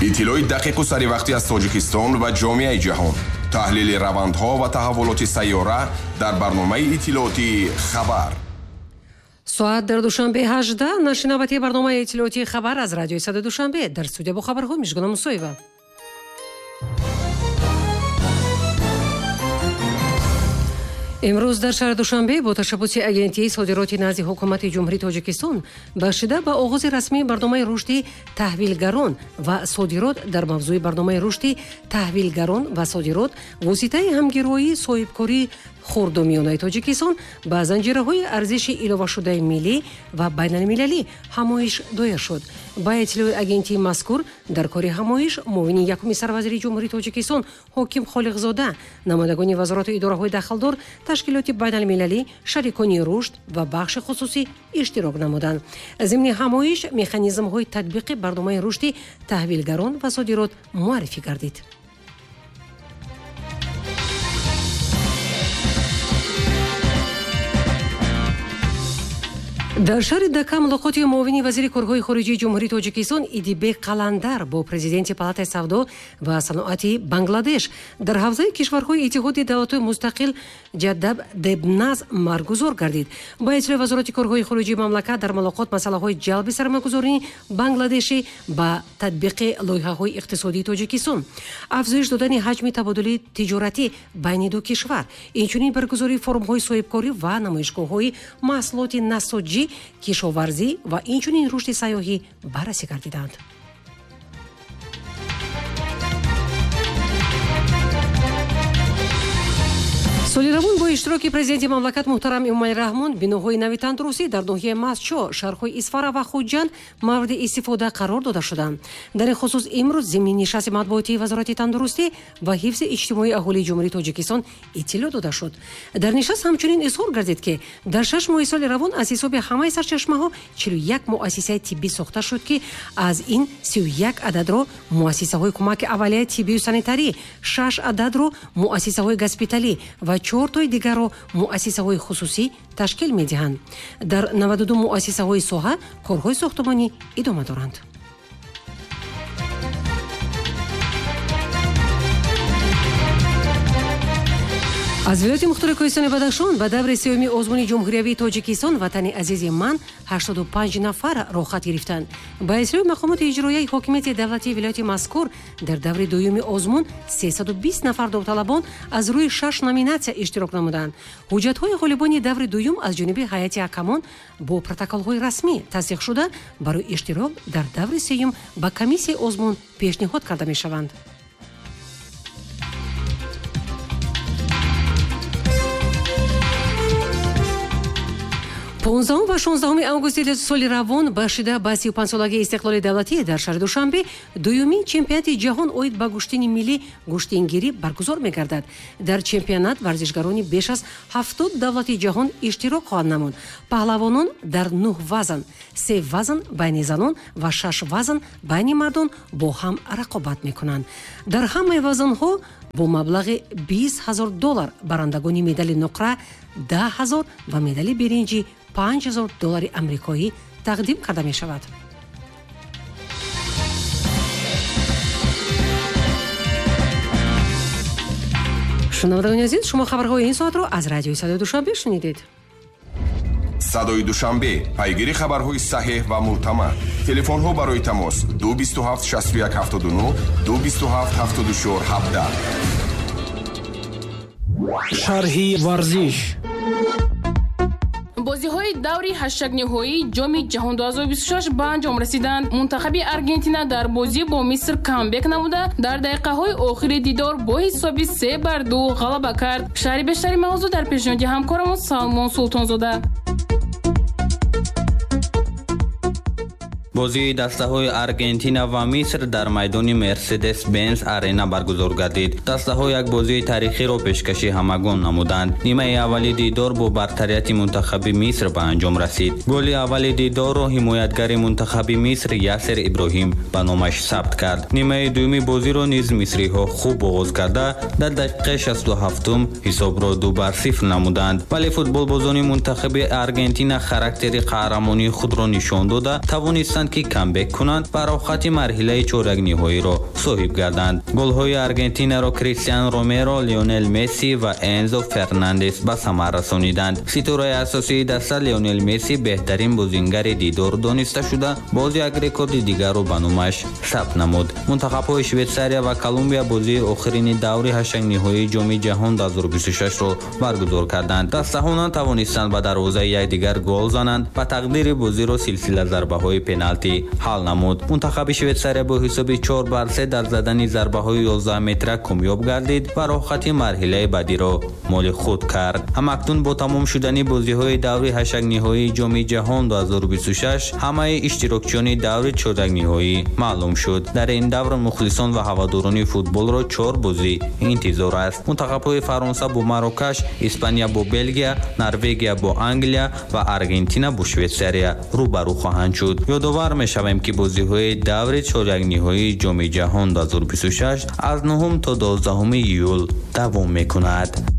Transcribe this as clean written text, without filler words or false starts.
иттилои дақиқу саривақтӣ аз Тоҷикистон ва ҷомеаи ҷаҳон. таҳлили равандҳо ва таҳаввулоти сайёра дар барномаи иттилооти хабар. соат дар душанбе 18 нашри навбатии барномаи иттилооти хабар аз радиои Садои Душанбе. Дар студия бо хабарҳо Мишгуна Мусоева. имрӯз дар шаҳри Душанбе бо ташаббуси агентии содироти назди ҳукумати ҷумҳурии Тоҷикистон бахшида ба оғози расмии барномаи рушди таҳвилгарон ва содирот дар мавзӯи барномаи рушди таҳвилгарон ва содирот воситаи ҳамгироии соҳибкории хурдумиёнаи Тоҷикистон ба занҷираҳои арзиши иловашудаи миллӣ ва байналмилалӣ ҳамоиш доир шуд. Ба иттилои агентии мазкур дар кори ҳамоиш муовини якуми сарвазири ҷумҳурии Тоҷикистон Ҳоким Холиқзода, намоядагони вазарату идораҳои дахлдор, ташкилоти байналмилалӣ, шарикони рушд ва бахши хусусӣ иштирок намуданд. Зимни ҳамоиш механизмҳои татбиқи барномаи рушди таҳвилгарон ва содирот муаррифӣ гардид. дар шаҳри Дака мулоқоти муовини вазири корҳои хориҷии ҷумҳурии Тоҷикистон Идибек Қаландар бо президенти палатаи савдо ва саноати Бангладеш дар ҳавзаи кишварҳои иттиҳоди давлатҳои мустақил Ҷаддаб Дебназ маргузор гардид. Ба иттилои вазорати корҳои хориҷии мамлакат дар мулоқот масъалаҳои ҷалби сармаягузории Бангладешӣ ба татбиқи лоиҳаҳои иқтисодии Тоҷикистон, афзоиш додани ҳаҷми табодули тиҷоратӣ байни ду кишвар, инчунин баргузории форумҳои соҳибкорӣ ва намоишгоҳҳои маҳсулоти насоҷӣ, кишоварзӣ ва инчунин рушди сайёҳӣ баррасӣ гардиданд. соли равон бо иштироки президенти мамлакат муҳтарам Эмомали Раҳмон биноҳои нави тандурустӣ дар ноҳияи Мастчо, шаҳрҳои Исфара ва Хуҷанд мавриди истифода қарор дода шуданд. Дар ин хусус имрӯз зимни нишасти матбуотии вазорати тандурустӣ ва ҳифзи иҷтимоии аҳолии ҷумҳурии Тоҷикистон иттилоъ дода шуд. Дар нишаст ҳамчунин изҳор гардид, ки дар 6 моҳи соли равон аз ҳисоби ҳамаи сарчашмаҳо 41 муассисаи тиббӣ сохта шуд, ки аз ин 31 ададро муассисаҳои кӯмаки аввалияи тиббию санитарӣ, 6 ададро муассисаҳои госпиталӣ ва 4 тои дигарро муассисаҳои хусусӣ ташкил медиҳанд. Дар 92 муассисаҳои соҳа корҳои сохтмонӣ идома доранд. аз вилояти мухтори Кӯҳистони Бадахшон ба даври сеюми озмуни ҷумҳуриявии Тоҷикистон ватани азизи ман 85 нафар роҳхат гирифтанд. Ба иттилои мақомоти иҷроияи ҳокимияти давлатии вилояти мазкур дар даври дуюми озмун 320 нафар довталабон аз рӯи 6 номинатсия иштирок намуданд. ҳуҷҷатҳои ғолибони даври дуюм аз ҷониби ҳайати ҳакамон бо протоколҳои расмӣ тасдиқ шуда барои иштирок дар даври сеюм ба комиссияи озмун пешниҳод карда мешаванд. 15 ва 16 августи соли равон бахшида ба 35-солаги истиқлоли давлатӣ дар шаҳри Душанбе дуюмин чемпионати ҷаҳон оид ба гӯштини миллӣ гӯштингирӣ баргузор мегардад. Дар чемпионат варзишгарони беш аз 70 давлати ҷаҳон иштирок хоҳанд намуд. паҳлавонон дар 9 вазн, 3 вазн байни занон ва 6 вазн байни мардон бо ҳам рақобат мекунанд. Дар ҳамаи вазнҳо бо маблағи $20,000 барандагони медали нуқра $10,000 ва медали биринҷи $5,000 амрикоӣ тақдим карда мешавад. шунавандарони азиз, шумо хабарҳои ин соатро аз радиои Садои Душанбе шунидед. Садои Душанбе, пайгири хабарҳои саҳеҳ ва мӯътамад. Телефонҳо барои тамос 227 61 79 227 74 17. шарҳи варзиш. бозиҳои даври ҳаштагниҳоии ҷоми ҷаҳон 2026 ба анҷом расиданд. мунтахаби Аргентина дар бозӣ бо Миср камбек намуда дар дақиқаҳои охири дидор бо ҳисоби 3-2 ғалаба кард. шаҳри бештари мавзӯъ дар пешниҳоди ҳамкорамон Салмон Султонзода. бозии дастаҳои Аргентина ва Миср дар майдони Mercedes-Benz арена баргузор гардид. Дастаҳо як бозии тарихиро пешкаши ҳамагон намуданд. Нимаи аввали дидор бо бартарияти мунтахаби Миср ба анҷом расид. голи аввали дидорро ҳимоятгари мунтахаби Миср Ясер Иброҳим ба номаш сабт кард. Нимаи дуюми бозиро низ мисриҳо хуб оғоз карда дар дақиқаи 67 ҳисобро 2-0 намуданд. вале футболбозони мунтахаби Аргентина характери қаҳрамонии худро нишон дода тавонистанд тавонанд ки камбек кунанд ва рохати марҳилаи чоракниҳоиро соҳиб гарданд. голҳои Аргентинаро Кристиан Ромеро, Лионел Месси ва Энзо Фернандес ба самар расониданд. ситораи асосии даста Лионел Месси беҳтарин бозингари дидор дониста шуда, боз як рекорди дигарро ба номаш сабт намуд. мунтахабҳои Швейтсария ва Колумбия бозии охирини даври ҳаштагниҳоии ҷоми ҷаҳон 2026-ро баргузор карданд. дастаҳо натавонистанд ба дарвозаи якдигар гол зананд ва тақдири бозиро силсила зарбаҳои пеналти ҳал намуд. мунтахаби Швейтсария бо ҳисоби 4-3 дар задани зарбаҳои 11 метра камёб гардид ва роҳхати марҳилаи баъдиро моли худ кард. ҳамакнун бо тамом шудани бозиҳои даври ҳаштагниҳоии ҷоми ҷаҳон 2026 ҳамаи иштирокчиёни даври чоракниҳоӣ маълум шуд. дар ин давр мухлисон ва ҳаводорони футболро 4 бозӣ интизор аст. мунтахабҳои Фаронса бо Марокаш, Испания бо Белгия, Норвегия бо Англия ва Аргентина бо Швейтсария рӯбарӯ хоҳанд шуд. ёдовар мешавем ки бозиҳои даври чоракниҳоии ҷоми ҷаҳон 2026 аз 9 то 12 июл давом мекунад.